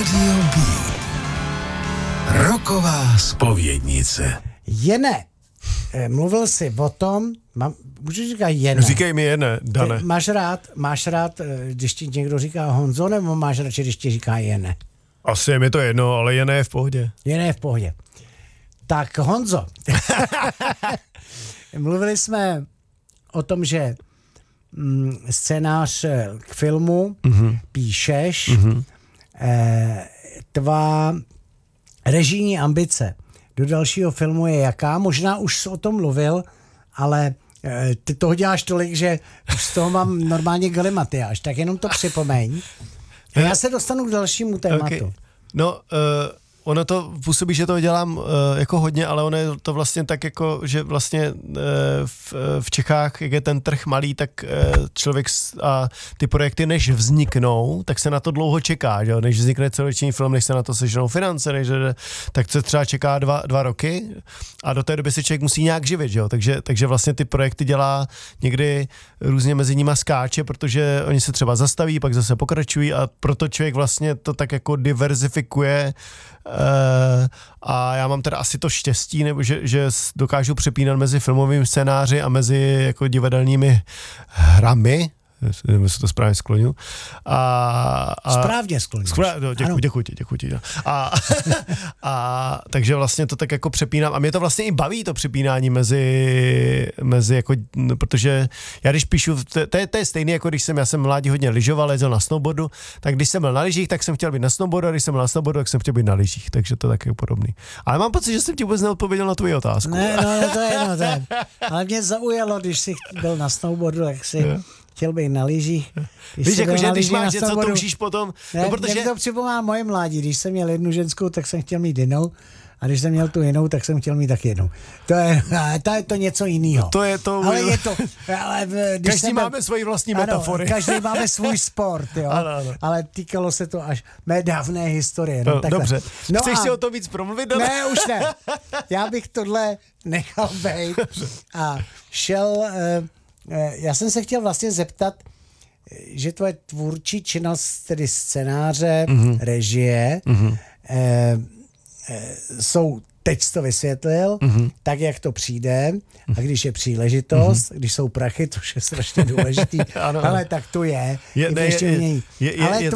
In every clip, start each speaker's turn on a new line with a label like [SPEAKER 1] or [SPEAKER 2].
[SPEAKER 1] Radio B. Roková zpovědnice.
[SPEAKER 2] Jene, mluvil jsi o tom, můžu říkat Jene.
[SPEAKER 3] Říkej mi Jene, Dane.
[SPEAKER 2] Máš rád, když ti někdo říká Honzo, nebo máš radši, když ti říká Jene?
[SPEAKER 3] Asi je mi to jedno, ale Jene je v pohodě.
[SPEAKER 2] Jene je v pohodě. Tak Honzo, mluvili jsme o tom, že scénář k filmu píšeš, tvá režijní ambice do dalšího filmu je jaká? Možná už jsi o tom mluvil, ale ty toho děláš tolik, že už z toho mám normálně galimatiáž, tak jenom to připomeň. A já se dostanu k dalšímu tématu. Okay.
[SPEAKER 3] No, ono to působí, že to dělám jako hodně, ale ono je to vlastně tak jako, že vlastně v Čechách, jak je ten trh malý, tak člověk a ty projekty, než vzniknou, tak se na to dlouho čeká, že? Než vznikne celoroční film, než se na to seženou finance, tak se třeba čeká 2 roky a do té doby se člověk musí nějak živit, že? Takže vlastně ty projekty dělá někdy různě mezi nima skáče, protože oni se třeba zastaví, pak zase pokračují a proto člověk vlastně to tak jako diverzifikuje. A já mám teda asi to štěstí, nebo že dokážu přepínat mezi filmovými scénáři a mezi jako divadelními hrami, nevím, se to správně skloňu.
[SPEAKER 2] Správně skloňuji.
[SPEAKER 3] Děkuji ti. A takže vlastně to tak jako přepínám a mě to vlastně i baví to přepínání mezi jako, protože já když píšu, to je stejné jako když já jsem mládí hodně lyžoval, jezdil na snowboardu, tak když jsem byl na lyžích, tak jsem chtěl být na snowboardu a když jsem byl na snowboardu, tak jsem chtěl být na lyžích, takže to tak je podobný. Ale mám pocit, že jsem ti vůbec neodpověděl na tvoji otázku.
[SPEAKER 2] Ne, to je. Ale mě zaujalo, když jsi byl na snowboardu, tak si chtěl být na lyžích.
[SPEAKER 3] Víš, jako, že když máš něco, toužíš potom.
[SPEAKER 2] Ne, no, protože... Mě to připomíná moje mládí. Když jsem měl jednu ženskou, tak jsem chtěl mít jinou. A když jsem měl tu jinou, tak jsem chtěl mít tak jednou. To je to něco jiného.
[SPEAKER 3] To je to.
[SPEAKER 2] Ale je to. Ale
[SPEAKER 3] každý máme svoji vlastní metafory.
[SPEAKER 2] Každý máme svůj sport, jo. Ano. Ale týkalo se to až mé dávné historie.
[SPEAKER 3] No, dobře. Chceš si o to víc promluvit?
[SPEAKER 2] Ne, už ne. Já bych tohle nechal být a šel... Já jsem se chtěl vlastně zeptat, že tvoje tvůrčí činnost, tedy scénáře, režie, jsou, teď jsi to vysvětlil, tak, jak to přijde, a když je příležitost, když jsou prachy, to je strašně důležitý, ale tak to je. Ale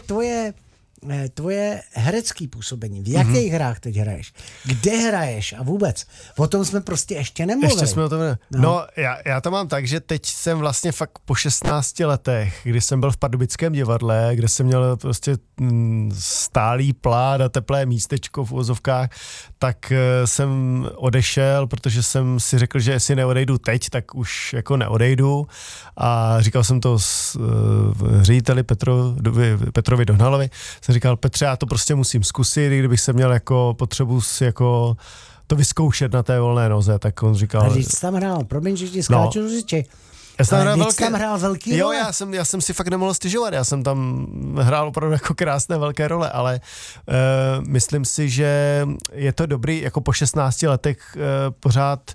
[SPEAKER 2] tvoje herecké působení, v jakých hrách teď hraješ? Kde hraješ a vůbec? O tom jsme prostě ještě nemluvili.
[SPEAKER 3] Ještě jsme o tom No, já to mám tak, že teď jsem vlastně fakt po 16 letech, kdy jsem byl v Pardubickém divadle, kde jsem měl prostě stálý plád a teplé místečko v uvozovkách, tak jsem odešel, protože jsem si řekl, že jestli neodejdu teď, tak už jako neodejdu a říkal jsem to řediteli Petrovi Dohnalovi, jsem říkal, Petře, já to prostě musím zkusit, i kdybych se měl jako potřebu si jako to vyzkoušet na té volné noze, tak on říkal...
[SPEAKER 2] A když jsi tam hrál, promiň, že ti skáču do řeči. Ale tam hrál velký role.
[SPEAKER 3] Jo, já jsem si fakt nemohl stěžovat, já jsem tam hrál opravdu jako krásné velké role, ale myslím si, že je to dobrý, jako po 16 letech pořád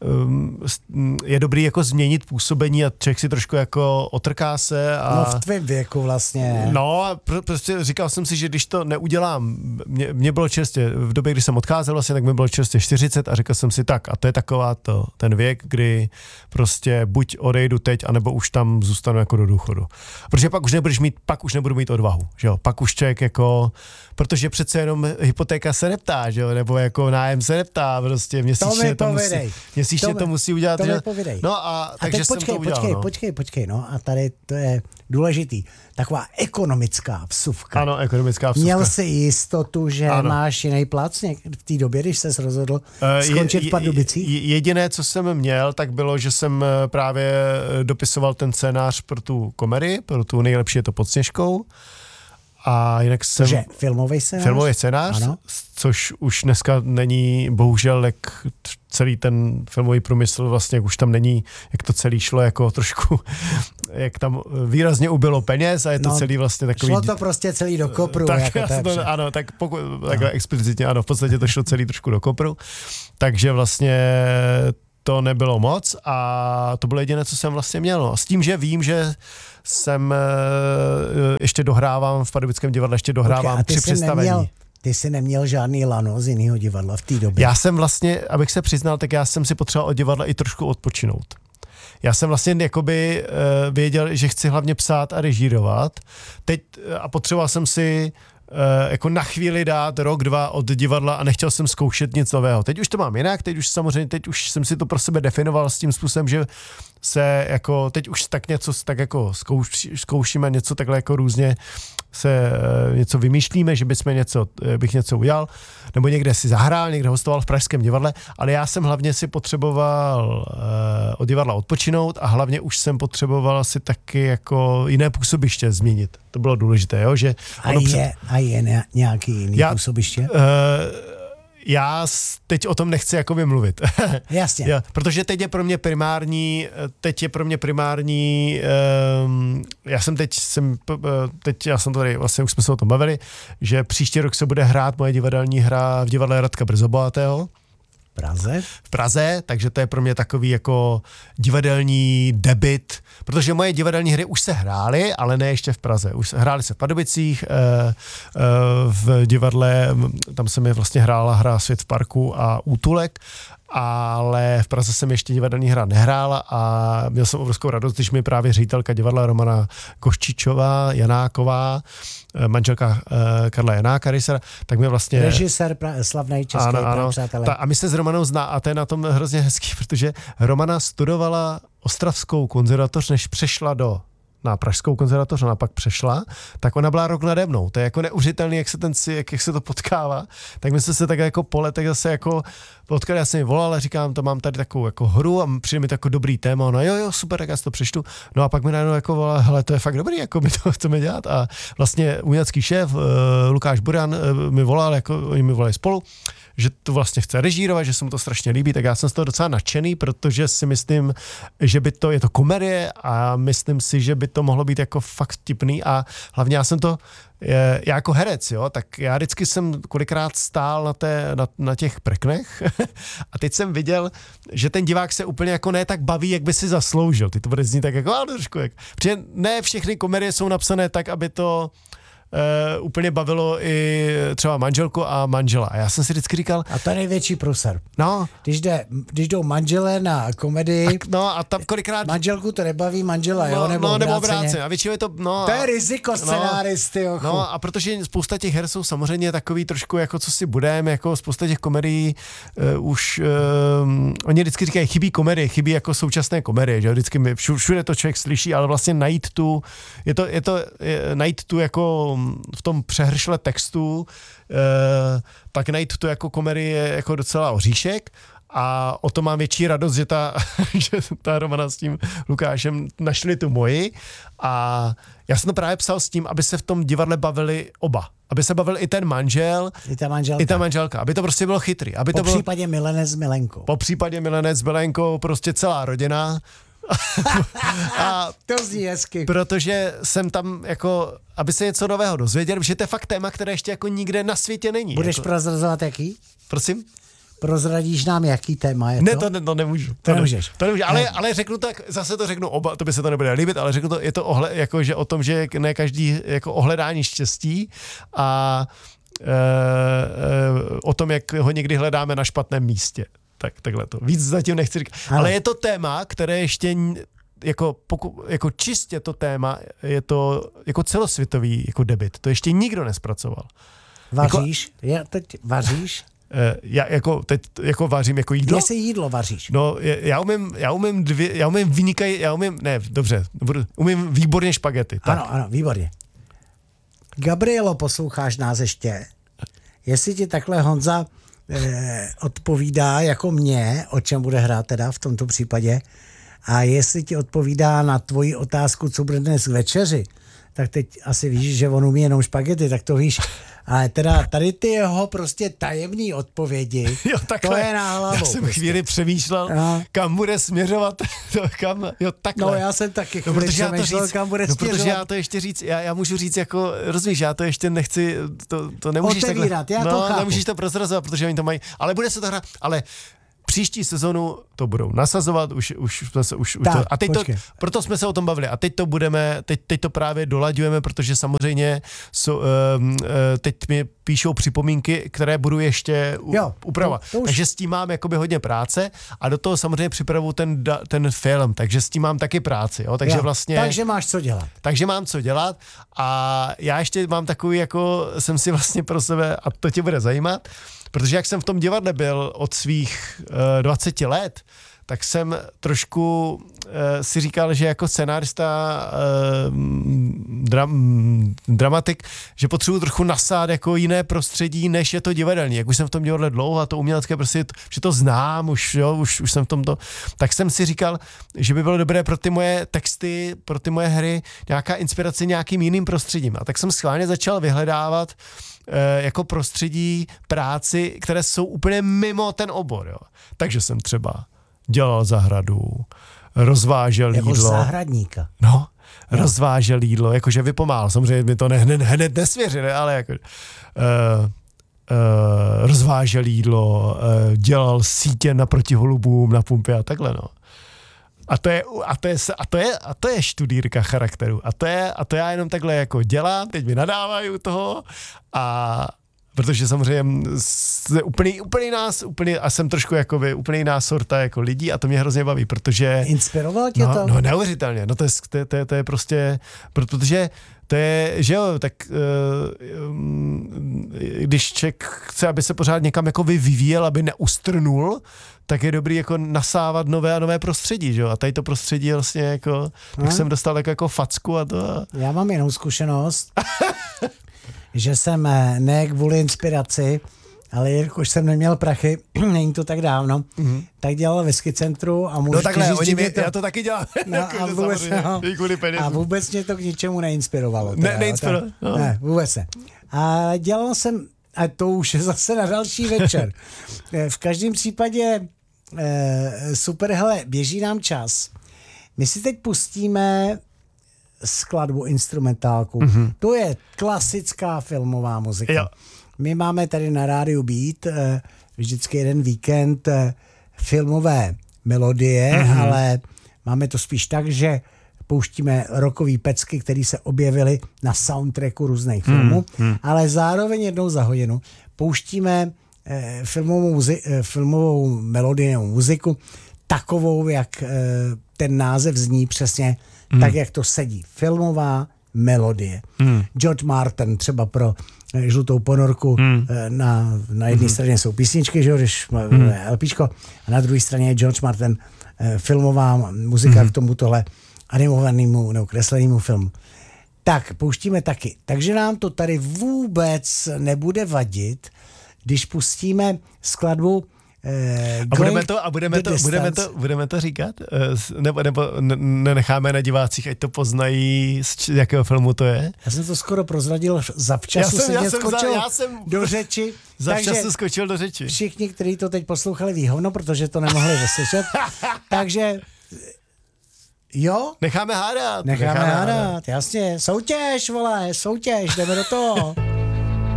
[SPEAKER 3] je dobrý jako změnit působení a člověk si trošku jako otrká se.
[SPEAKER 2] No v tvém věku vlastně.
[SPEAKER 3] No a prostě říkal jsem si, že když to neudělám, mě bylo čerstvě, v době, kdy jsem odcházel vlastně, tak mi bylo čerstvě 40 a řekl jsem si tak, a to je taková ten věk, kdy prostě buď odejdu teď, anebo už tam zůstanu jako do důchodu. Protože pak už nebudu mít odvahu, že jo? Pak už člověk jako, protože přece jenom hypotéka se neptá, že jo? Nebo jako nájem se neptá, prostě měsíčně to musí udělat.
[SPEAKER 2] To mi povídej.
[SPEAKER 3] No a takže jsem to udělal.
[SPEAKER 2] Počkej, no a tady to je důležitý. Taková ekonomická vsuvka.
[SPEAKER 3] Ano, ekonomická vsuvka.
[SPEAKER 2] Měl jsi jistotu, že máš jiný plac v té době, když ses rozhodl skončit v Pardubicích?
[SPEAKER 3] Jediné, co jsem měl, tak bylo, že jsem právě dopisoval ten scénář pro tu komedii, pro tu Nejlepší je to pod Sněžkou. A jinak jsem...
[SPEAKER 2] Že filmový
[SPEAKER 3] scénář, ano. Což už dneska není, bohužel, jak celý ten filmový průmysl vlastně, jak už tam není, jak to celý šlo jako trošku, jak tam výrazně ubylo peněz a je to celý vlastně takový...
[SPEAKER 2] Šlo to prostě celý do kopru.
[SPEAKER 3] Tak, jako ano, takhle explicitně, ano, v podstatě to šlo celý trošku do kopru, takže vlastně to nebylo moc a to bylo jediné, co jsem vlastně měl. No. S tím, že vím, že jsem ještě dohrávám v Pardubickém divadle, při představení.
[SPEAKER 2] Ty jsi neměl žádný lano z jiného divadla v té době?
[SPEAKER 3] Já jsem vlastně, abych se přiznal, tak já jsem si potřeboval od divadla i trošku odpočinout. Já jsem vlastně jakoby věděl, že chci hlavně psát a režírovat. A potřeboval jsem si jako na chvíli dát rok, 2 od divadla a nechtěl jsem zkoušet nic nového. Teď už to mám jinak, teď už jsem si to pro sebe definoval s tím způsobem, že se jako, teď už tak něco tak jako zkoušíme něco takhle jako různě se něco vymýšlíme, že bych něco udělal, nebo někde si zahrál, někde hostoval v Pražském divadle, ale já jsem hlavně si potřeboval od divadla odpočinout a hlavně už jsem potřeboval si taky jako jiné působiště změnit. To bylo důležité, jo, že...
[SPEAKER 2] A je nějaký jiný působiště?
[SPEAKER 3] Já teď o tom nechci jakoby mluvit.
[SPEAKER 2] Jasně.
[SPEAKER 3] Protože teď je pro mě primární, já jsem tady, vlastně už jsme se o tom bavili, že příští rok se bude hrát moje divadelní hra v divadle Radka Brzobohatého.
[SPEAKER 2] V
[SPEAKER 3] Praze, takže to je pro mě takový jako divadelní debut, protože moje divadelní hry už se hrály, ale ne ještě v Praze. Už hrály se v Pardubicích, v divadle, tam se mi vlastně hrála hra Svět v parku a Útulek, ale v Praze jsem ještě divadelní hra nehrála a měl jsem obrovskou radost, když mi právě ředitelka divadla Romana Koščičová, Janáková, manželka Karla Janáka, tak mi vlastně...
[SPEAKER 2] Režisér slavnej český, přátelé.
[SPEAKER 3] A my se s Romanou zná a to je na tom hrozně hezký, protože Romana studovala Ostravskou konzervatoř, než přešla na Pražskou konzervatoř, ona pak přešla, tak ona byla rok nade mnou. To je jako neuvěřitelný, jak se to potkává. Tak my jsme se tak jako po letech zase jako potkali, já jsem ji volal a říkám, to mám tady takovou jako hru a přijde mi takový dobrý téma. Ona jo, super, tak já si to přečtu. No a pak mi najednou jako volala, hele, to je fakt dobrý, jako my to chceme dělat. A vlastně umělecký šéf Lukáš Burian mi volal, jako oni mi volali spolu, že to vlastně chce režírovat, že se mu to strašně líbí, tak já jsem z toho docela nadšený, protože si myslím, že je to komedie a myslím si, že by to mohlo být jako fakt vtipný a hlavně já jako herec, jo, tak já vždycky jsem kolikrát stál na těch prknech a teď jsem viděl, že ten divák se úplně jako ne tak baví, jak by si zasloužil. Ty to bude znít tak jako, ale trošku jak. Protože ne všechny komedie jsou napsané tak, aby to úplně bavilo i třeba manželku a manžela. A já jsem si vždycky říkal...
[SPEAKER 2] A to je největší průser.
[SPEAKER 3] No.
[SPEAKER 2] Když jdou manželé na komedii,
[SPEAKER 3] a tam kolikrát...
[SPEAKER 2] Manželku to nebaví manžela, jo? Nebo
[SPEAKER 3] obráceně. A většinou je to...
[SPEAKER 2] To je riziko scenáristy, jochu.
[SPEAKER 3] No a protože spousta těch her jsou samozřejmě takový trošku jako co si budeme, jako spousta těch komedií už... oni vždycky říkají, chybí jako současné komedie, že vždycky všude to člověk slyší, ale vlastně najít tu jako v tom přehršle textu, tak najít tu jako komedii je jako docela oříšek a o to mám větší radost, že ta Romana s tím Lukášem našli tu moji a já jsem to právě psal s tím, aby se v tom divadle bavili oba. Aby se bavil i ten manžel, i ta manželka. Aby to prostě bylo chytrý.
[SPEAKER 2] Po případě milenec s milenkou.
[SPEAKER 3] Po případě milenec s milenkou, prostě celá rodina.
[SPEAKER 2] A to zní hezky.
[SPEAKER 3] Protože jsem tam jako, aby se něco nového dozvěděl, že to je fakt téma, které ještě jako nikde na světě není.
[SPEAKER 2] Budeš
[SPEAKER 3] jako...
[SPEAKER 2] prozrazovat jaký?
[SPEAKER 3] Prosím?
[SPEAKER 2] Prozradíš nám, jaký téma je to?
[SPEAKER 3] Ne, to nemůžu.
[SPEAKER 2] To nemůžeš.
[SPEAKER 3] Ale řeknu tak, zase to řeknu oba, to by se to nebude líbit, ale řeknu to, je to že o tom, že ne každý jako ohledání štěstí a o tom, jak ho někdy hledáme na špatném místě. Tak takhle to. Víc zatím nechci říkat. Ale je to téma, které ještě jako čistě to téma, je to jako celosvětový jako debut. To ještě nikdo nespracoval.
[SPEAKER 2] Vaříš? Teď vaříš?
[SPEAKER 3] Já teď vařím jako jídlo.
[SPEAKER 2] Jestli jídlo vaříš?
[SPEAKER 3] No, umím výborně špagety. Tak.
[SPEAKER 2] Ano, výborně. Gabrielo, posloucháš nás ještě? Jestli ti takhle Honza odpovídá jako mě, o čem bude hrát teda v tomto případě, a jestli ti odpovídá na tvoji otázku, co bude dnes k večeři, tak teď asi víš, že on umí jenom špagety, tak to víš. Ale teda tady ty jeho prostě tajemný odpovědi,
[SPEAKER 3] jo,
[SPEAKER 2] to je na hlavu.
[SPEAKER 3] Já jsem chvíli přemýšlel, kam bude směřovat. Takhle.
[SPEAKER 2] No já jsem taky chvíli přemýšlel, kam bude směřovat.
[SPEAKER 3] Protože já to ještě říct, já můžu říct jako, rozumíš, já to ještě nechci, to nemůžeš
[SPEAKER 2] otevírat,
[SPEAKER 3] takhle.
[SPEAKER 2] Já to chápu.
[SPEAKER 3] Nemůžeš to prozrazovat, protože oni to mají, ale bude se to hrát, ale příští sezonu to budou nasazovat, už
[SPEAKER 2] Tak,
[SPEAKER 3] to, a teď
[SPEAKER 2] počkej.
[SPEAKER 3] proto jsme se o tom bavili a teď to budeme, teď to právě dolaďujeme, protože samozřejmě teď mi píšou připomínky, které budu ještě upravovat.
[SPEAKER 2] To už...
[SPEAKER 3] Takže s tím mám jakoby hodně práce a do toho samozřejmě připravu ten film, takže s tím mám taky práci, jo, takže vlastně...
[SPEAKER 2] Takže máš co dělat.
[SPEAKER 3] Takže mám co dělat a já ještě mám takový, jako jsem si vlastně pro sebe, a to tě bude zajímat, protože jak jsem v tom divadle byl od svých 20 let, tak jsem trošku si říkal, že jako scenárista, dramatik, že potřebuji trochu nasát jako jiné prostředí, než je to divadelní. Jak už jsem v tom divadle dlouho a to umělecké prostě, že to znám, už jsem v tomto, tak jsem si říkal, že by bylo dobré pro ty moje texty, pro ty moje hry nějaká inspirace nějakým jiným prostředím. A tak jsem schválně začal vyhledávat jako prostředí práci, které jsou úplně mimo ten obor. Jo. Takže jsem třeba dělal zahradu, rozvážel
[SPEAKER 2] jako
[SPEAKER 3] jídlo.
[SPEAKER 2] zahradníka.
[SPEAKER 3] No, rozvážel jídlo, jakože vypomáhal. Samozřejmě mi to hned nesvěřili, ale jako rozvážel jídlo, dělal sítě naproti holubům na pumpě a takhle, no. A to je študírka charakteru. A to já jenom takhle jako dělám, teď mi nadávají u toho a protože samozřejmě a jsem trošku jakoby úplně jiná sorta jako lidí a to mě hrozně baví, protože...
[SPEAKER 2] Inspiroval tě to?
[SPEAKER 3] No neuvěřitelně, no to je prostě, protože to je, že jo, tak když člověk chce, aby se pořád někam jako vyvíjel, aby neustrnul, tak je dobrý jako nasávat nové a nové prostředí, že jo, a tady to prostředí je vlastně jako, tak jsem dostal jako facku a to...
[SPEAKER 2] Já mám jinou zkušenost, že jsem ne kvůli inspiraci, ale jelikož jsem neměl prachy, není to tak dávno, tak dělal ve Skicentru a můžu
[SPEAKER 3] takhle,
[SPEAKER 2] říct,
[SPEAKER 3] já to taky dělám.
[SPEAKER 2] A vůbec mě to k ničemu neinspirovalo.
[SPEAKER 3] Neinspirovalo. No.
[SPEAKER 2] Ne, vůbec ne. A dělal jsem, a to už je zase na další večer. V každém případě super, hele, běží nám čas. My si teď pustíme skladbu, instrumentálku. To je klasická filmová muzika.
[SPEAKER 3] Jo.
[SPEAKER 2] My máme tady na rádiu Beat vždycky jeden víkend filmové melodie, ale máme to spíš tak, že pouštíme rockové pecky, které se objevily na soundtracku různých filmů, ale zároveň jednou za hodinu pouštíme filmovou melodijnou muziku takovou, jak ten název zní přesně tak, jak to sedí. Filmová melodie. George Martin třeba pro Žlutou ponorku na jedné straně jsou písničky, že jo, když LPčko, a na druhé straně je George Martin filmová muzika k tomutohle animovanému nebo kreslenému filmu. Tak, pouštíme taky. Takže nám to tady vůbec nebude vadit, když pustíme skladbu
[SPEAKER 3] budeme to říkat? Nebo nenecháme na divácích, ať to poznají, z jakého filmu to je?
[SPEAKER 2] Já jsem to skoro prozradil zavčasu, do řeči.
[SPEAKER 3] Zavčasu skočil do řeči.
[SPEAKER 2] Všichni, kteří to teď poslouchali, ví hovno, protože to nemohli vyslyšet. Takže jo?
[SPEAKER 3] Necháme hádat,
[SPEAKER 2] jasně. Soutěž, vole, jdeme do toho.